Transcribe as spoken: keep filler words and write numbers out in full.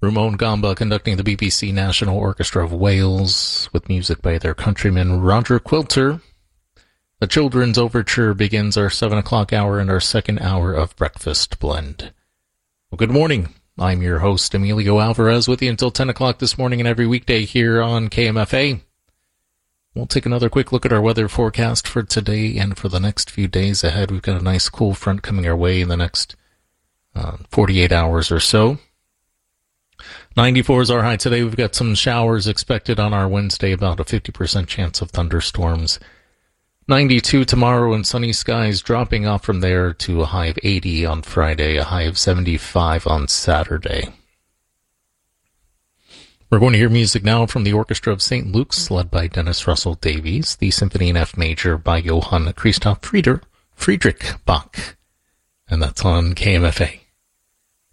Ramon Gamba conducting the B B C National Orchestra of Wales with music by their countryman Roger Quilter. The Children's Overture begins our seven o'clock hour and our second hour of Breakfast Blend. Well, good morning. I'm your host, Emilio Alvarez, with you until ten o'clock this morning and every weekday here on K M F A. We'll take another quick look at our weather forecast for today and for the next few days ahead. We've got a nice cool front coming our way in the next uh, forty-eight hours or so. ninety-four is our high today. We've got some showers expected on our Wednesday, about a fifty percent chance of thunderstorms. ninety-two tomorrow and sunny skies, dropping off from there to a high of eighty on Friday, a high of seventy-five on Saturday. We're going to hear music now from the Orchestra of Saint Luke's, led by Dennis Russell Davies, the Symphony in F Major by Johann Christoph Frieder, Friedrich Bach. And that's on K M F A.